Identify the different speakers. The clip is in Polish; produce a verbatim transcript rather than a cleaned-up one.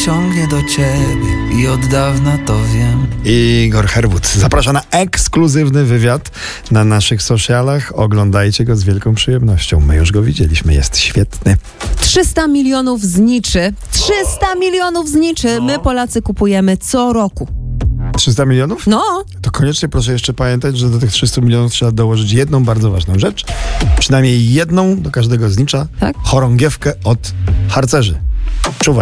Speaker 1: ciągnie do ciebie i od dawna to wiem.
Speaker 2: Igor Herwód zaprasza na ekskluzywny wywiad na naszych socialach. Oglądajcie go z wielką przyjemnością. My już go widzieliśmy, jest świetny.
Speaker 3: trzysta milionów zniczy. trzysta milionów zniczy. My Polacy kupujemy co roku.
Speaker 2: trzysta milionów?
Speaker 3: No.
Speaker 2: To koniecznie proszę jeszcze pamiętać, że do tych trzystu milionów trzeba dołożyć jedną bardzo ważną rzecz. Przynajmniej jedną do każdego znicza.
Speaker 3: Tak?
Speaker 2: Chorągiewkę od harcerzy. Czuwaj.